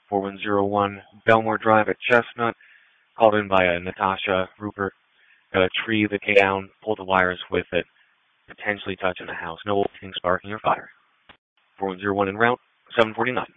4101 Belmore Drive at Chestnut. Called in by Natasha Rupert. Got a tree that came down, pulled the wires with it, potentially touching the house. No opening, sparking, or fire. 4101 en route, 749.